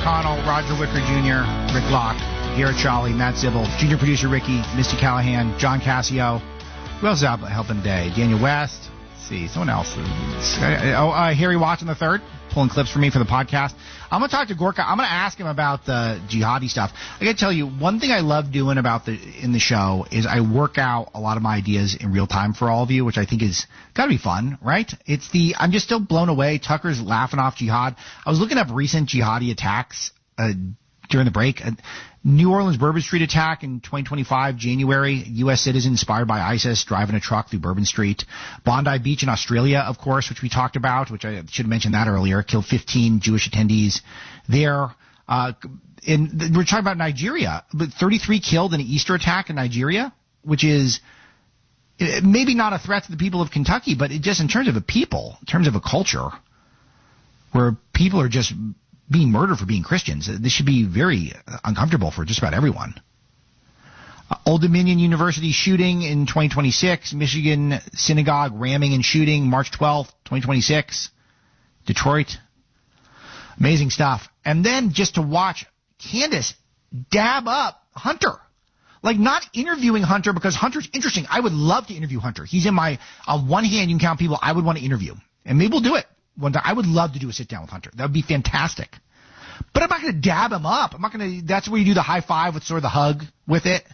O'Connell, Roger Wicker Jr., Rick Locke, Garrett Shawley, Matt Zibble, junior producer Ricky, Misty Callahan, John Cassio. Who else is out helping today? Daniel West. Let's see, someone else. Harry Watson III, pulling clips for me for the podcast. I'm going to talk to Gorka. I'm going to ask him about the jihadi stuff. I got to tell you, one thing I love doing in the show is I work out a lot of my ideas in real time for all of you, which I think is got to be fun, right? I'm just still blown away. Tucker's laughing off jihad. I was looking up recent jihadi attacks during the break. New Orleans Bourbon Street attack in 2025, January. U.S. citizen inspired by ISIS driving a truck through Bourbon Street. Bondi Beach in Australia, of course, which we talked about, which I should have mentioned that earlier. Killed 15 Jewish attendees there. We're talking about Nigeria, but 33 killed in an Easter attack in Nigeria, which is maybe not a threat to the people of Kentucky, but just in terms of a people, in terms of a culture, where people are just being murdered for being Christians. This should be very uncomfortable for just about everyone. Old Dominion University shooting in 2026. Michigan synagogue ramming and shooting March 12th, 2026. Detroit. Amazing stuff. And then just to watch Candace dab up Hunter. Like, not interviewing Hunter because Hunter's interesting. I would love to interview Hunter. He's in my, on one hand, you can count people I would want to interview. And maybe we'll do it one time. I would love to do a sit down with Hunter. That would be fantastic. But I'm not going to dab him up. That's where you do the high five with sort of the hug with it.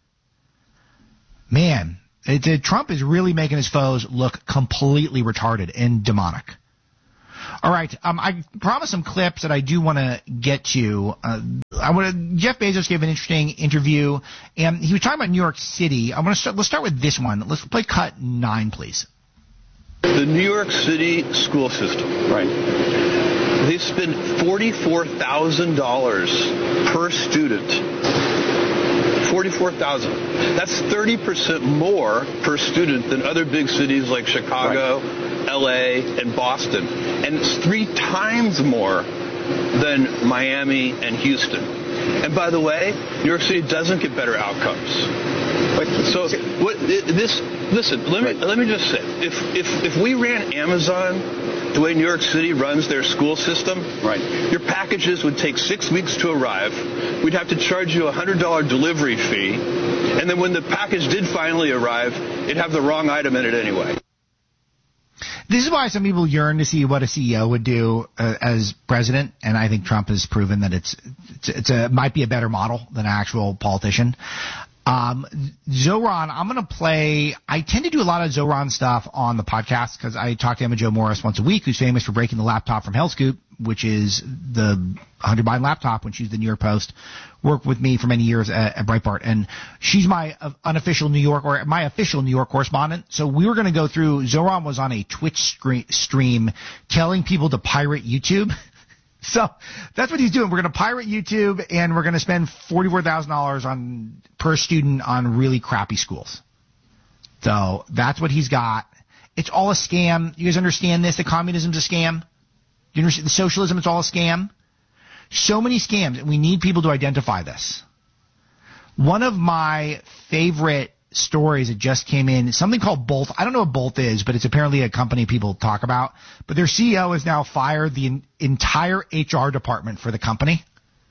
Man, Trump is really making his foes look completely retarded and demonic. All right, I promised some clips that I do want to get to. Jeff Bezos gave an interesting interview, and he was talking about New York City. Let's start with this one. Let's play cut 9, please. The New York City school system. Right. They spend $44,000 per student. $44,000. That's 30% more per student than other big cities like Chicago, right, LA, and Boston. And it's 3 times more than Miami and Houston. And by the way, New York City doesn't get better outcomes. So listen, let me just say, if we ran Amazon the way New York City runs their school system, right, your packages would take 6 weeks to arrive. We'd have to charge you a $100 delivery fee, and then when the package did finally arrive, it'd have the wrong item in it anyway. This is why some people yearn to see what a CEO would do as president, and I think Trump has proven that it might be a better model than an actual politician. Zoran, I'm going to play. I tend to do a lot of Zoran stuff on the podcast because I talk to Emma Jo Morris once a week, who's famous for breaking the laptop from Hell Scoop, which is the Hunter Biden laptop when she's the New York Post. Worked with me for many years at Breitbart, and she's my official New York correspondent. So we were going to go through. Zoran was on a Twitch stream telling people to pirate YouTube. So that's what he's doing. We're going to pirate YouTube, and we're going to spend $44,000 per student on really crappy schools. So that's what he's got. It's all a scam. You guys understand this? The communism's a scam. You understand the socialism? It's all a scam. So many scams, and we need people to identify this. One of my favorite stories that just came in, something called Bolt. I don't know what Bolt is, but it's apparently a company people talk about. But their CEO has now fired the entire HR department for the company.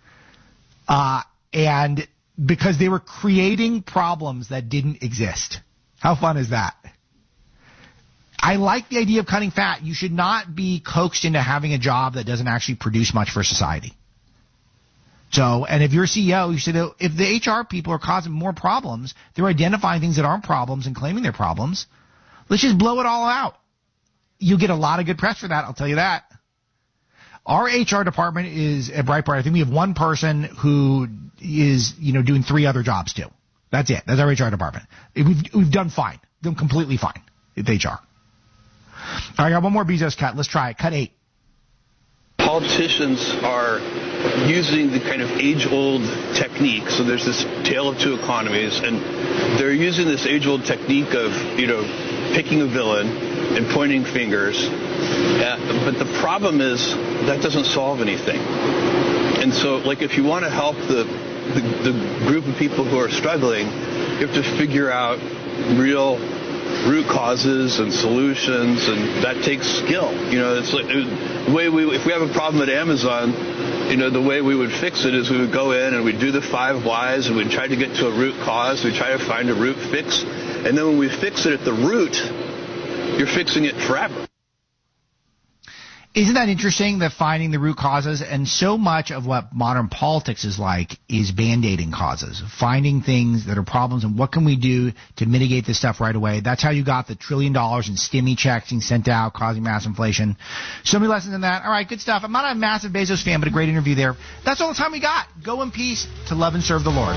And because they were creating problems that didn't exist. How fun is that? I like the idea of cutting fat. You should not be coaxed into having a job that doesn't actually produce much for society. So, and if you're a CEO, you should know, if the HR people are causing more problems, they're identifying things that aren't problems and claiming they're problems. Let's just blow it all out. You'll get a lot of good press for that, I'll tell you that. Our HR department is at Breitbart. I think we have one person who is, doing 3 other jobs too. That's it. That's our HR department. We've done fine. Done completely fine with HR. All right, I got one more Bezos cut. Let's try it. Cut 8. Politicians are using the kind of age-old technique. So there's this tale of two economies, and they're using this age-old technique of, picking a villain and pointing fingers. But the problem is that doesn't solve anything. And so, if you want to help the group of people who are struggling, you have to figure out real root causes and solutions, and that takes skill. It's like the way if we have a problem at Amazon, the way we would fix it is we would go in and we'd do the 5 whys and we'd try to get to a root cause. We'd try to find a root fix. And then when we fix it at the root, you're fixing it forever. Isn't that interesting, that finding the root causes? And so much of what modern politics is like is band-aiding causes, finding things that are problems and what can we do to mitigate this stuff right away. That's how you got the $1 trillion in stimmy checks being sent out, causing mass inflation. So many lessons in that. All right, good stuff. I'm not a massive Bezos fan, but a great interview there. That's all the time we got. Go in peace to love and serve the Lord.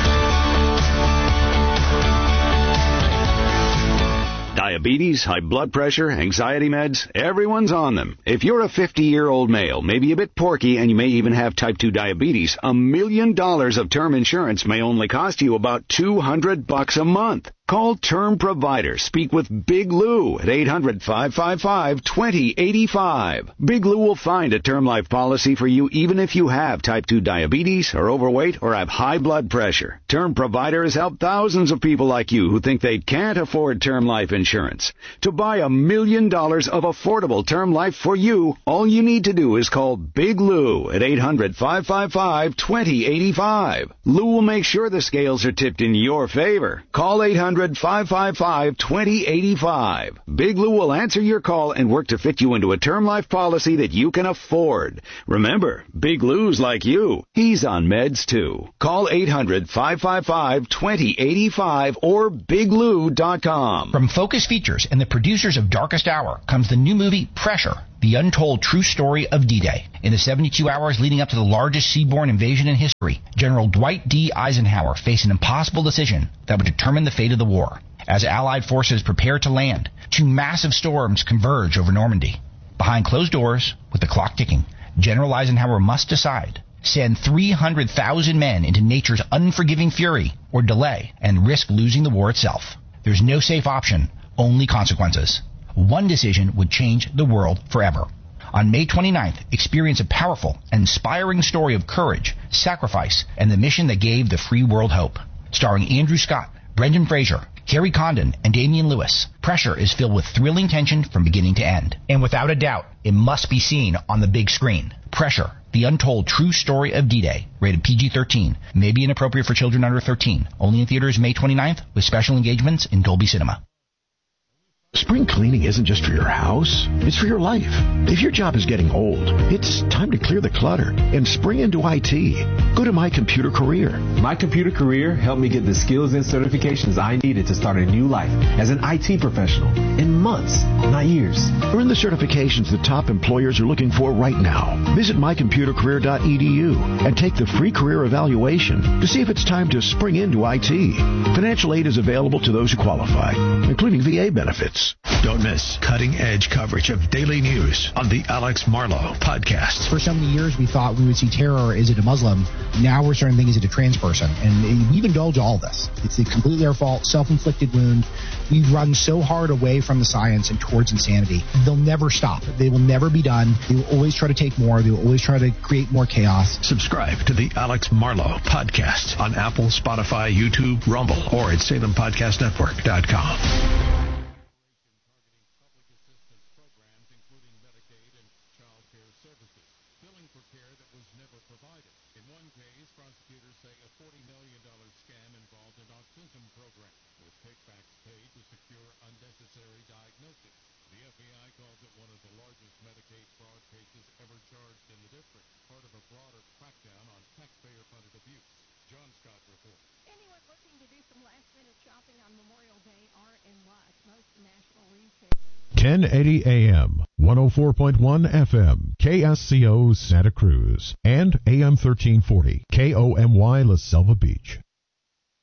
Diabetes, high blood pressure, anxiety meds, everyone's on them. If you're a 50-year-old male, maybe a bit porky, and you may even have type 2 diabetes, $1 million of term insurance may only cost you about $200 a month. Call Term Provider. Speak with Big Lou at 800-555-2085. Big Lou will find a term life policy for you even if you have type 2 diabetes, are overweight, or have high blood pressure. Term Provider has helped thousands of people like you who think they can't afford term life insurance. To buy $1 million of affordable term life for you, all you need to do is call Big Lou at 800-555-2085. Lou will make sure the scales are tipped in your favor. Call 800-555-2085. Big Lou will answer your call and work to fit you into a term life policy that you can afford. Remember, Big Lou's like you. He's on meds too. Call 800-555-2085 or biglou.com. From Focus Features and the producers of Darkest Hour comes the new movie Pressure, the untold true story of D-Day. In the 72 hours leading up to the largest seaborne invasion in history, General Dwight D. Eisenhower faced an impossible decision that would determine the fate of the war. As Allied forces prepare to land, 2 massive storms converge over Normandy. Behind closed doors, with the clock ticking, General Eisenhower must decide: send 300,000 men into nature's unforgiving fury, or delay and risk losing the war itself. There's no safe option, only consequences. One decision would change the world forever. On May 29th, experience a powerful and inspiring story of courage, sacrifice, and the mission that gave the free world hope. Starring Andrew Scott, Brendan Fraser, Carrie Condon, and Damian Lewis, Pressure is filled with thrilling tension from beginning to end. And without a doubt, it must be seen on the big screen. Pressure, the untold true story of D-Day, rated PG-13, may be inappropriate for children under 13. Only in theaters May 29th, with special engagements in Dolby Cinema. Spring cleaning isn't just for your house, it's for your life. If your job is getting old, it's time to clear the clutter and spring into IT. Go to My Computer Career. My Computer Career helped me get the skills and certifications I needed to start a new life as an IT professional in months, not years. Earn the certifications the top employers are looking for right now. Visit mycomputercareer.edu and take the free career evaluation to see if it's time to spring into IT. Financial aid is available to those who qualify, including VA benefits. Don't miss cutting-edge coverage of daily news on the Alex Marlow Podcast. For so many years, we thought we would see terror. Is it a Muslim? Now we're starting to think, is it a trans person? And we've indulged all this. It's completely our fault, self-inflicted wound. We've run so hard away from the science and towards insanity. They'll never stop. They will never be done. They will always try to take more. They will always try to create more chaos. Subscribe to the Alex Marlow Podcast on Apple, Spotify, YouTube, Rumble, or at SalemPodcastNetwork.com. Anyone looking to do some last-minute shopping on Memorial Day are in luck. Most national retailers. 1080 AM, 104.1 FM, KSCO Santa Cruz, and AM 1340, KOMY La Selva Beach.